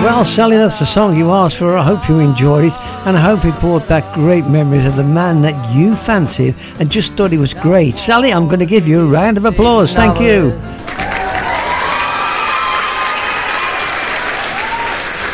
Well, Sally, that's the song you asked for. I hope you enjoyed it, and I hope it brought back great memories of the man that you fancied and just thought he was great. Sally, I'm going to give you a round of applause. Thank you.